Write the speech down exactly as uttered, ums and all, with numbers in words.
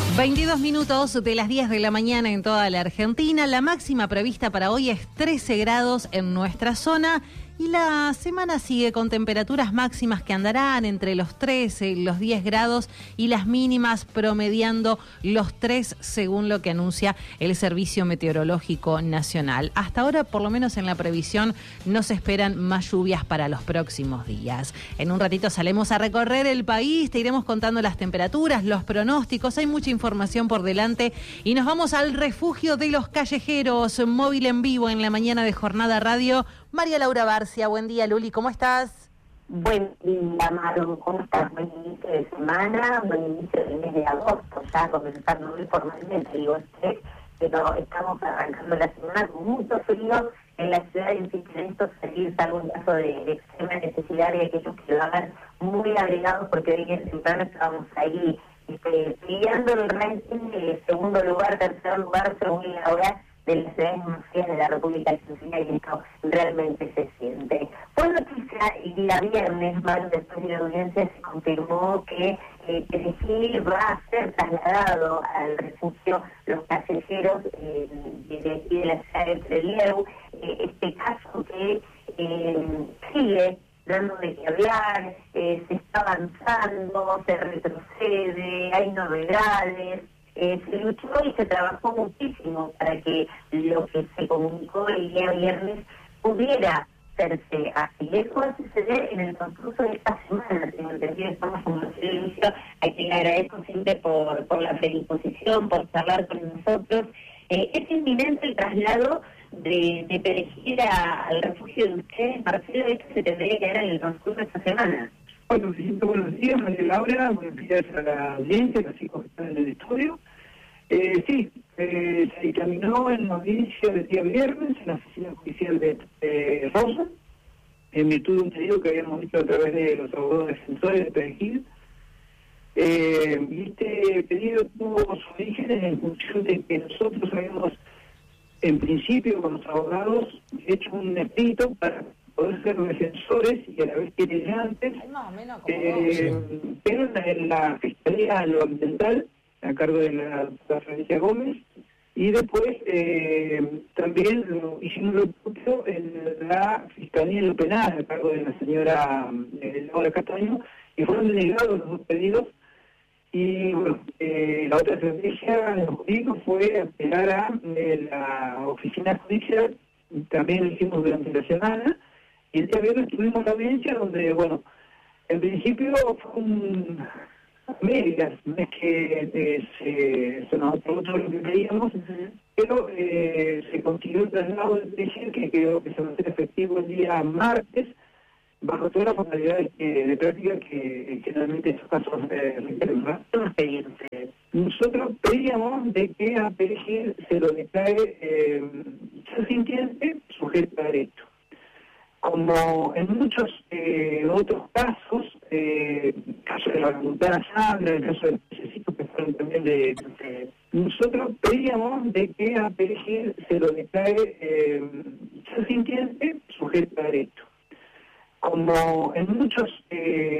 veintidós minutos de las diez de la mañana en toda la Argentina. La máxima prevista para hoy es trece grados en nuestra zona y la semana sigue con temperaturas máximas que andarán entre los trece y los diez grados y las mínimas promediando los tres según lo que anuncia el Servicio Meteorológico Nacional. Hasta ahora, por lo menos en la previsión, no se esperan más lluvias para los próximos días. En un ratito salimos a recorrer el país, te iremos contando las temperaturas, los pronósticos, hay mucha información por delante y nos vamos al refugio de los callejeros, móvil en vivo en la mañana de Jornada Radio. María Laura Barcia, buen día, Luli, ¿cómo estás? Buen día, Maru, ¿cómo estás? Buen inicio de semana, buen inicio del mes de agosto, ya comenzando muy formalmente, digo usted, pero estamos arrancando la semana con mucho frío en la ciudad, y si quieren esto salir algún caso de, de extrema necesidad de aquellos que lo hagan muy abrigados, porque hoy en temprano estábamos ahí este, peleando el ranking de segundo lugar, tercer lugar, según la hora de las ciudades más frías de la República Argentina, y esto realmente se siente. Por noticia, el día viernes, más después de la audiencia, se confirmó que eh, Perejil va a ser trasladado al refugio Los Callejeros eh, desde aquí de la ciudad de Trelew. Eh, este caso que eh, sigue dando de qué hablar, eh, se está avanzando, se retrocede, hay novedades. Eh, se luchó y se trabajó muchísimo para que lo que se comunicó el día viernes pudiera hacerse así. Eso va a suceder en el transcurso de esta semana, tengo entendido, estamos en el servicio, a quien le agradezco siempre por, por la predisposición, por charlar con nosotros. Eh, es inminente el traslado de, de Perejil a, al refugio de ustedes, Marcelo, esto se tendría que dar en el transcurso de esta semana. Bueno, Vicente, buenos días, María Laura, buenos días a la audiencia, los chicos que están en el estudio. Eh, sí, eh, se dictaminó en la audiencia del día viernes en la oficina judicial de eh, Rosa, en virtud de un pedido que habíamos hecho a través de los abogados defensores de Perejil. Eh, y este pedido tuvo su origen en función de que nosotros habíamos, en principio, con los abogados, hecho un escrito para poder ser defensores y a la vez querellantes, eh, pero en la, en la Fiscalía lo Ambiental, a cargo de la doctora Florencia Gómez, y después eh, también lo hicimos lo propio en la Fiscalía en lo Penal, a cargo de la señora eh, Laura Castaño, y fueron denegados los dos pedidos. Y bueno, eh, la otra estrategia de los jurídicos fue apelar a eh, la oficina judicial, también lo hicimos durante la semana. Y el día viernes tuvimos la audiencia donde, bueno, en principio fue un medias, no es que eh, se, se nos aprobó todo lo que pedíamos, uh-huh. pero eh, se consiguió el traslado del Perejil, que quedó que se va a hacer efectivo el día martes, bajo todas las modalidades que, de práctica que generalmente estos casos eh, requieren, ¿verdad? ¿Qué nos pedían ustedes? Nosotros pedíamos de que a Perejil se lo declare eh, sintiente, sujeto a derecho. Como en muchos eh, otros casos, eh, caso de la Montana Sandra, el caso del Pececito, que fueron también de, de... Nosotros pedíamos de que a Perejil se lo declare eh, sintiente, sujeto a derecho. Como en muchos... Eh,